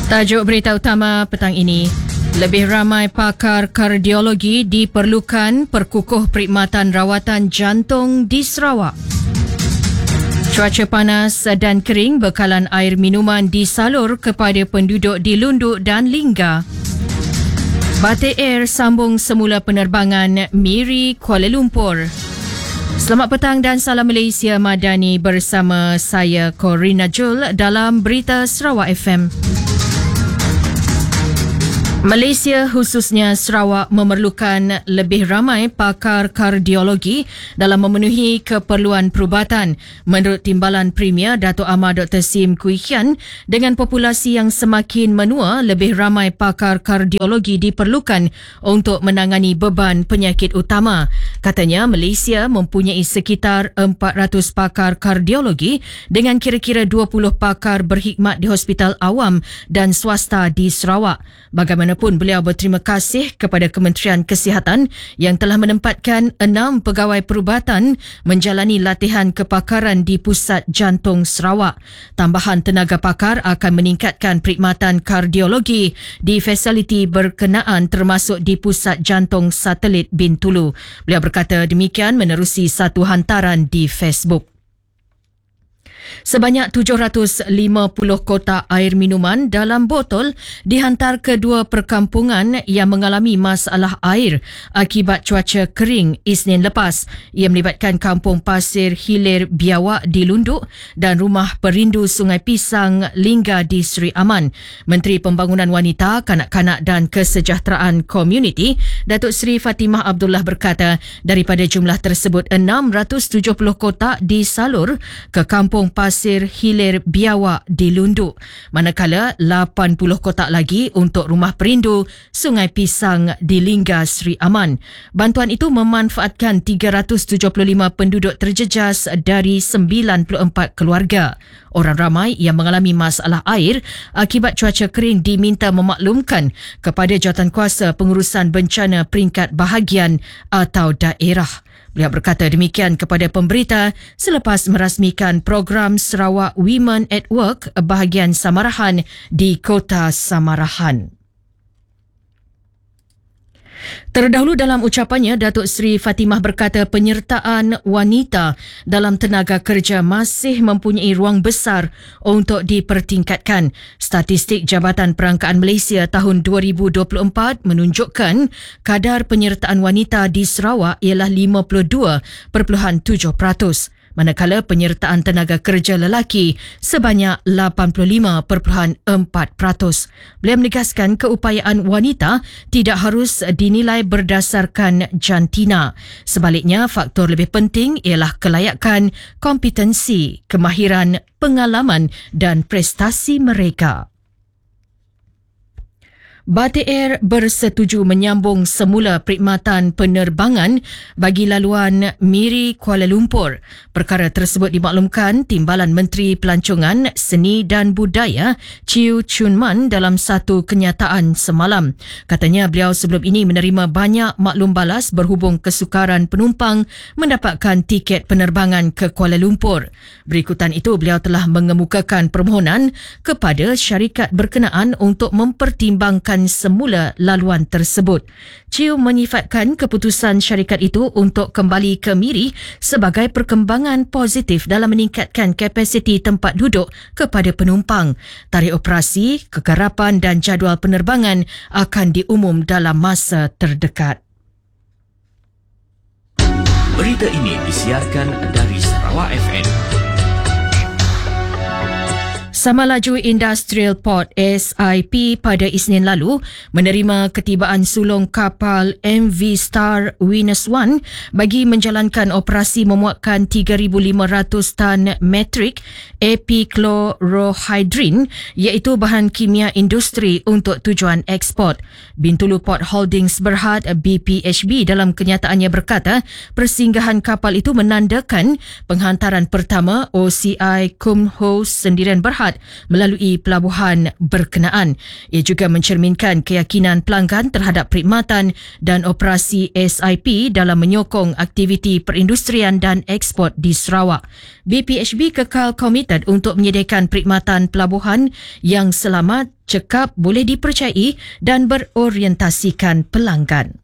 Tajuk berita utama petang ini, lebih ramai pakar kardiologi diperlukan perkukuh perkhidmatan rawatan jantung di Sarawak. Cuaca panas dan kering, bekalan air minuman disalur kepada penduduk di Lunduk dan Lingga. Batik Air sambung semula penerbangan Miri Kuala Lumpur. Selamat petang dan salam Malaysia Madani bersama saya Corina Jul dalam Berita Sarawak FM. Malaysia khususnya Sarawak memerlukan lebih ramai pakar kardiologi dalam memenuhi keperluan perubatan. Menurut Timbalan Premier Dato' Amar Dr. Sim Kui Hian, dengan populasi yang semakin menua, lebih ramai pakar kardiologi diperlukan untuk menangani beban penyakit utama. Katanya Malaysia mempunyai sekitar 400 pakar kardiologi dengan kira-kira 20 pakar berkhidmat di hospital awam dan swasta di Sarawak. Bagaimanapun, beliau berterima kasih kepada Kementerian Kesihatan yang telah menempatkan 6 pegawai perubatan menjalani latihan kepakaran di Pusat Jantung Sarawak. Tambahan tenaga pakar akan meningkatkan perkhidmatan kardiologi di fasiliti berkenaan termasuk di Pusat Jantung Satelit Bintulu. Beliau berkata demikian menerusi satu hantaran di Facebook. Sebanyak 750 kotak air minuman dalam botol dihantar ke dua perkampungan yang mengalami masalah air akibat cuaca kering Isnin lepas. Ia melibatkan Kampung Pasir Hilir Biawak di Lunduk dan Rumah Perindu Sungai Pisang Lingga di Seri Aman. Menteri Pembangunan Wanita, Kanak-kanak dan Kesejahteraan Komuniti, Datuk Seri Fatimah Abdullah berkata, daripada jumlah tersebut 670 kotak disalur ke Kampung Pasir Hilir Biawak di Lunduk, manakala 80 kotak lagi untuk Rumah Perindu Sungai Pisang di Lingga Seri Aman. Bantuan itu memanfaatkan 375 penduduk terjejas dari 94 keluarga. Orang ramai yang mengalami masalah air akibat cuaca kering diminta memaklumkan kepada Jawatankuasa Pengurusan Bencana Peringkat Bahagian atau daerah. Beliau berkata demikian kepada pemberita selepas merasmikan program Sarawak Women at Work bahagian Samarahan di Kota Samarahan. Terdahulu dalam ucapannya, Datuk Seri Fatimah berkata penyertaan wanita dalam tenaga kerja masih mempunyai ruang besar untuk dipertingkatkan. Statistik Jabatan Perangkaan Malaysia tahun 2024 menunjukkan kadar penyertaan wanita di Sarawak ialah 52.7%. Manakala penyertaan tenaga kerja lelaki sebanyak 85.4%. Beliau menegaskan keupayaan wanita tidak harus dinilai berdasarkan jantina. Sebaliknya, faktor lebih penting ialah kelayakan, kompetensi, kemahiran, pengalaman dan prestasi mereka. Batik Air bersetuju menyambung semula perkhidmatan penerbangan bagi laluan Miri Kuala Lumpur. Perkara tersebut dimaklumkan Timbalan Menteri Pelancongan, Seni dan Budaya Chew Chun Man dalam satu kenyataan semalam. Katanya beliau sebelum ini menerima banyak maklum balas berhubung kesukaran penumpang mendapatkan tiket penerbangan ke Kuala Lumpur. Berikutan itu, beliau telah mengemukakan permohonan kepada syarikat berkenaan untuk mempertimbangkan semula laluan tersebut. Chew menyifatkan keputusan syarikat itu untuk kembali ke Miri sebagai perkembangan positif dalam meningkatkan kapasiti tempat duduk kepada penumpang. Tarikh operasi, kegarapan dan jadual penerbangan akan diumum dalam masa terdekat. Berita ini disiarkan dari Sarawak FM. Sama Laju Industrial Port SIP pada Isnin lalu menerima ketibaan sulung kapal MV Star Venus 1 bagi menjalankan operasi memuatkan 3,500 tan metrik epichlorohydrin iaitu bahan kimia industri untuk tujuan ekspor. Bintulu Port Holdings Berhad BPHB dalam kenyataannya berkata persinggahan kapal itu menandakan penghantaran pertama OCI Kumho Sendirian Berhad sihat melalui pelabuhan berkenaan. Ia juga mencerminkan keyakinan pelanggan terhadap perkhidmatan dan operasi SIP dalam menyokong aktiviti perindustrian dan ekspor di Sarawak. BPHB kekal komited untuk menyediakan perkhidmatan pelabuhan yang selamat, cekap, boleh dipercayai dan berorientasikan pelanggan.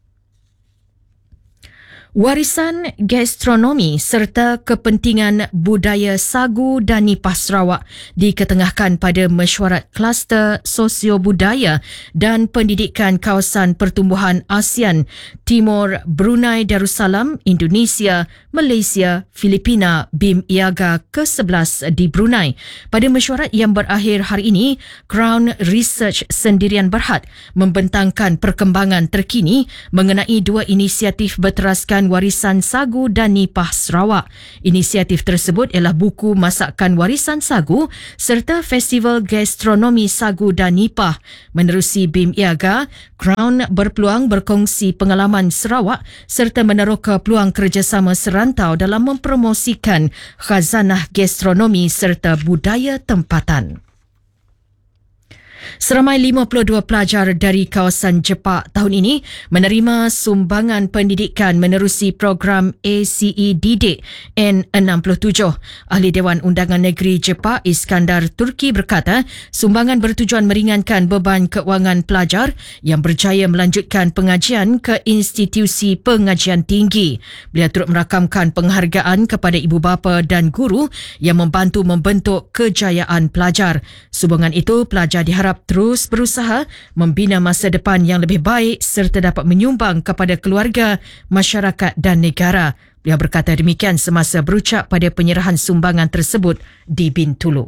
Warisan gastronomi serta kepentingan budaya Sagu dan Nipah Sarawak diketengahkan pada mesyuarat kluster sosio-budaya dan pendidikan kawasan pertumbuhan ASEAN Timur Brunei Darussalam, Indonesia, Malaysia, Filipina BIM IAGA ke-11 di Brunei. Pada mesyuarat yang berakhir hari ini, Crown Research Sendirian Berhad membentangkan perkembangan terkini mengenai dua inisiatif berteraskan warisan Sagu dan Nipah Sarawak. Inisiatif tersebut ialah buku masakan warisan Sagu serta Festival Gastronomi Sagu dan Nipah. Menerusi BIM IAGA, Crown berpeluang berkongsi pengalaman Sarawak serta meneroka peluang kerjasama serantau dalam mempromosikan khazanah gastronomi serta budaya tempatan. Seramai 52 pelajar dari kawasan Jepak tahun ini menerima sumbangan pendidikan menerusi program ACE Didik N67. Ahli Dewan Undangan Negeri Jepak Iskandar Turki berkata, sumbangan bertujuan meringankan beban keuangan pelajar yang berjaya melanjutkan pengajian ke institusi pengajian tinggi. Beliau turut merakamkan penghargaan kepada ibu bapa dan guru yang membantu membentuk kejayaan pelajar. Sumbangan itu, pelajar diharap terus berusaha membina masa depan yang lebih baik serta dapat menyumbang kepada keluarga, masyarakat dan negara. Beliau berkata demikian semasa berucap pada penyerahan sumbangan tersebut di Bintulu.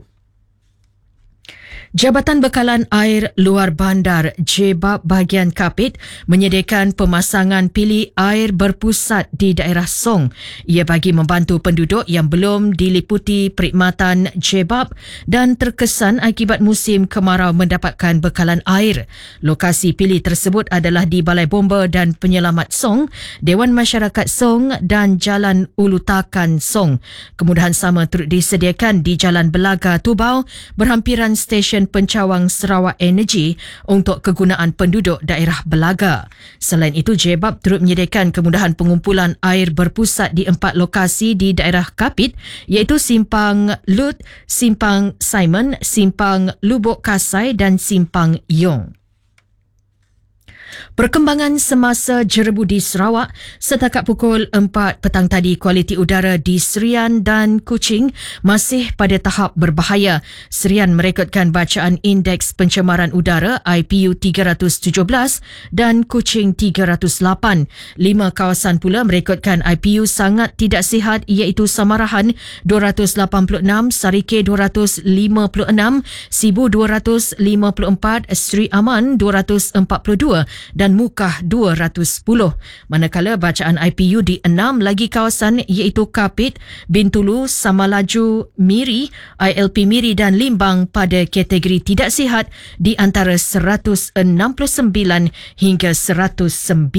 Jabatan Bekalan Air Luar Bandar JBAB bahagian Kapit menyediakan pemasangan pilih air berpusat di daerah Song. Ia bagi membantu penduduk yang belum diliputi perkhidmatan JBAB dan terkesan akibat musim kemarau mendapatkan bekalan air. Lokasi pilih tersebut adalah di Balai Bomba dan Penyelamat Song, Dewan Masyarakat Song dan Jalan Ulu Takan Song. Kemudahan sama turut disediakan di Jalan Belaga Tubau berhampiran stesen Pencawang Sarawak Energy untuk kegunaan penduduk daerah Belaga. Selain itu, JBAB turut menyediakan kemudahan pengumpulan air berpusat di 4 lokasi di daerah Kapit iaitu Simpang Lut, Simpang Simon, Simpang Lubuk Kasai dan Simpang Yong. Perkembangan semasa jerebu di Sarawak, setakat pukul 4 petang tadi kualiti udara di Serian dan Kuching masih pada tahap berbahaya. Serian merekodkan bacaan indeks pencemaran udara IPU 317 dan Kuching 308. 5 kawasan pula merekodkan IPU sangat tidak sihat iaitu Samarahan 286, Sarike 256, Sibu 254, Sri Aman 242 dan Mukah 210. Manakala bacaan IPU di 6 lagi kawasan iaitu Kapit, Bintulu, Samalaju, Miri, ILP Miri dan Limbang pada kategori tidak sihat di antara 169 hingga 190.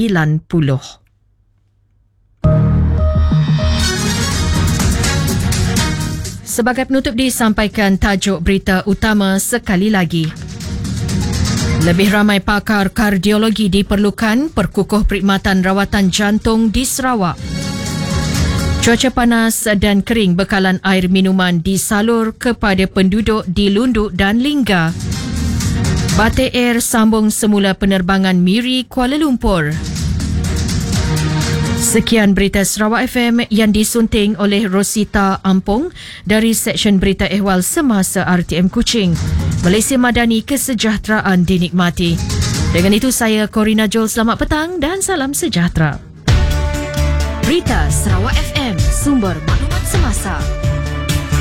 Sebagai penutup disampaikan tajuk berita utama sekali lagi. Lebih ramai pakar kardiologi diperlukan perkukuh perkhidmatan rawatan jantung di Sarawak. Cuaca panas dan kering bekalan air minuman disalur kepada penduduk di Lunduk dan Lingga. Batik Air sambung semula penerbangan Miri Kuala Lumpur. Sekian berita Sarawak FM yang disunting oleh Rosita Ampong dari Seksyen Berita Ehwal Semasa RTM Kuching. Malaysia Madani, kesejahteraan dinikmati. Dengan itu saya Corina Joel, selamat petang dan salam sejahtera. Berita Sarawak FM, sumber maklumat semasa.